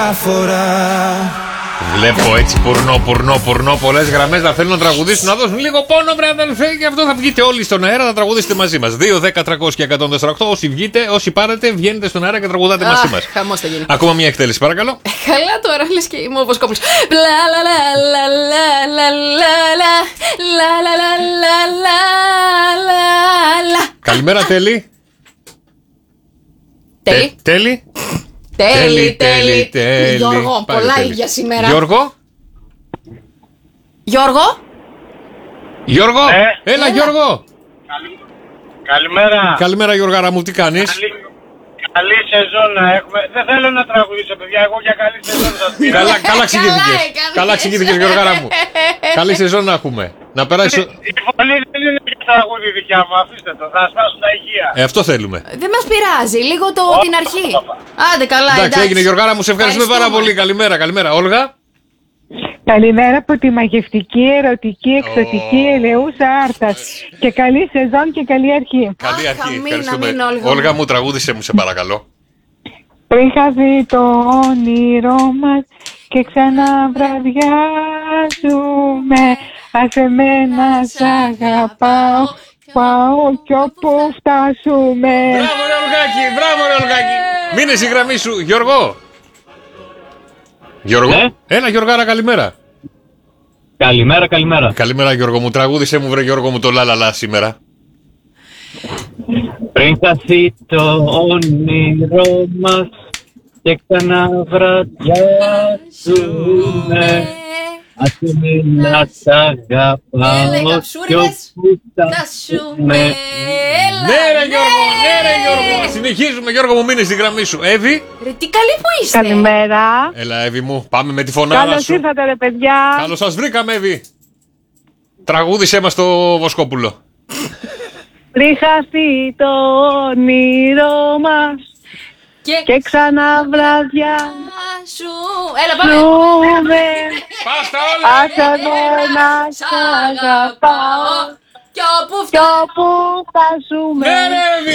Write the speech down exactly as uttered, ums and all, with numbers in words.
Βλέπω έτσι πουρνό, πουρνό, πουρνό, πολλές γραμμές να θέλουν να τραγουδήσουν, να δώσουν λίγο πόνο, βρε αδελφέ, και αυτό θα βγείτε όλοι στον αέρα να τραγουδήσετε μαζί μας. δύο, δέκα, τριακόσια και εκατόν τέσσερα οκτώ. Όσοι βγείτε, όσοι πάρετε, βγαίνετε στον αέρα και τραγουδάτε μαζί μας. Χαμός θα γίνει. Ακόμα μια εκτέλεση, παρακαλώ. Καλά τώρα, λες και είμαι ο Βοσκόπουλος. Καλημέρα, Τέλη. Τέλη. Τέλη. Τέλη, τέλη, τέλη. Γιώργο, πολλά ίδια σήμερα. Γιώργο. Γιώργο. Γιώργο. Ε. Έλα, Γιώργο. Καλημέρα. Καλημέρα, Γιώργαρα μου, τι κάνεις? Καλή, καλή σεζόν να έχουμε. Δεν θέλω να τραγουδήσω, παιδιά. Εγώ για καλή σεζόν σας πήρα. Καλά, καλά ξηγήθηκες. έκανε. Καλά ξηγήθηκες, Γιώργαρα μου. Καλή σεζόν να έχουμε. Να περάσει. Η φωνή δεν είναι για τραγούδι δικιά μου. Αφήστε το. Θα σπάσουν τα ηχεία. Ε, αυτό θέλουμε. Δεν μας πειράζει, λίγο το την αρχή. Άντε καλά, Εντάξει, εντάξει. έγινε, Γιώργαρα μου, σε ευχαριστούμε πάρα πολύ. Καλημέρα, καλημέρα. Όλγα. Καλημέρα από τη μαγευτική, ερωτική, εξωτική Oh. Ελεούσα Άρτας. Και καλή σεζόν και καλή αρχή. Καλή Αχ, αρχή. αμήν, Ευχαριστούμε. αμήν, Όλγα. Όλγα μου, τραγούδισε μου, σε παρακαλώ. Πριν χαθεί το όνειρό μας και ξανά βραδιάζουμε, άσε με να σ' αγαπάω, πάω κι όπου φτάσουμε. Μπράβο, ρε Ολγάκη, μπράβο, ρε Ολγάκη. Μείνε στη γραμμή σου, Γιώργο. Γιώργο. Ναι. Έλα, Γιώργαρα, καλημέρα. Καλημέρα, καλημέρα. Καλημέρα, Γιώργο μου. Τραγούδισε μου, βρε Γιώργο μου, το λαλαλά σήμερα. Πριν χαθεί το όνειρό μας και ξανά βραδιάζουμε, άσε με να σ' αγαπάω Έλα, οι κι καψούριδες. όπου Να σου φτάσουμε. έλα. Ναι, ρε Γιώργο, ναι, ρε Γιώργο. Συνεχίζουμε, Γιώργο μου, μείνε στη γραμμή σου. Εύη. Ρε, τι καλή που είστε. Καλημέρα. Έλα, Εύη μου, πάμε με τη φωνάρα Καλώς σου. ήρθατε ρε παιδιά. Καλώς σας βρήκαμε, Εύη. Τραγούδισε μας το Βοσκόπουλο. Πριν χαθεί το όνειρό μας Και, και ξανά βραδιά σου. Έλα, πάμε. ζούμε, Πάστα όλα. άσε με να σ' αγαπάω Κι όπου κι όπου φτάσουμε. Ναι, ρε, Εύη.